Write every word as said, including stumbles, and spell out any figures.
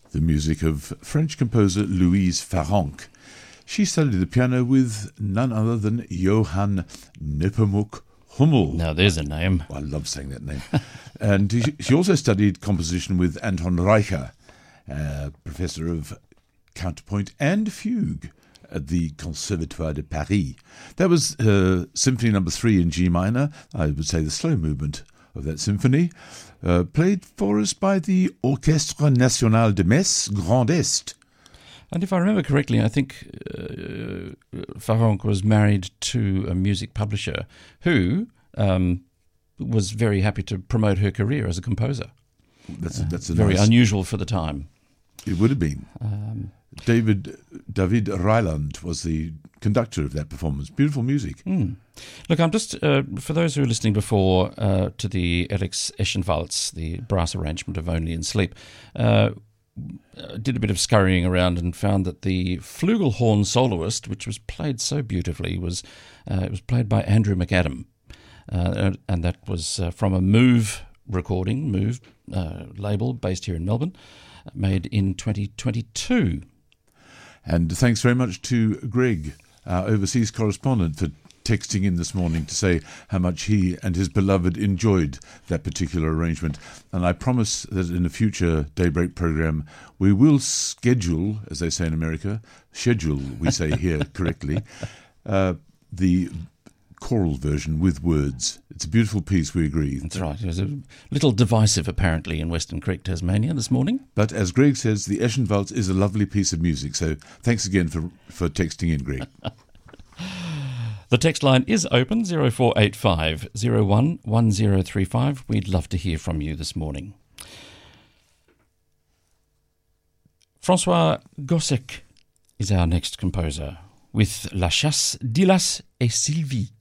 the music of French composer Louise Farrenc. She studied the piano with none other than Johann Nepomuk Hummel. Now there's a name. I love saying that name. And she also studied composition with Anton Reicher, uh, professor of counterpoint and fugue at the Conservatoire de Paris. That was uh, Symphony Number Three in G minor. I would say the slow movement of that symphony, uh, played for us by the Orchestre National de Metz Grand Est. And if I remember correctly, I think uh, Farrenc was married to a music publisher who um, was very happy to promote her career as a composer. That's, that's a uh, very nice, unusual for the time. It would have been. Um, David David Reiland was the conductor of that performance. Beautiful music. Mm. Look, I'm just, uh, for those who were listening before uh, to the Erich Eschenwalz, the brass arrangement of Only in Sleep, uh, did a bit of scurrying around and found that the flugelhorn soloist, which was played so beautifully, was uh, it was played by Andrew McAdam. Uh, and that was uh, from a Move recording, Move uh, label based here in Melbourne, made in twenty twenty-two. And thanks very much to Greg, our overseas correspondent, for texting in this morning to say how much he and his beloved enjoyed that particular arrangement. And I promise that in a future Daybreak program, we will schedule, as they say in America, schedule, we say here correctly, uh, the choral version with words. It's a beautiful piece, we agree. That's right. It was a little divisive, apparently, in Western Creek, Tasmania this morning. But as Greg says, the Eschenwalz is a lovely piece of music. So thanks again for, for texting in, Greg. The text line is open, zero four eight five, zero one, one zero three five. We'd love to hear from you this morning. François Gossec is our next composer with La Chasse d'Hylas et Sylvie.